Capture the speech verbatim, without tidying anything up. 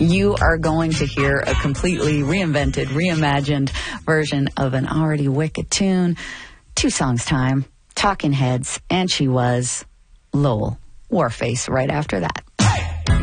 you are going to hear a completely reinvented, reimagined version of an already wicked tune. Two songs time, Talking Heads, and She Was, Lowell Warface right after that.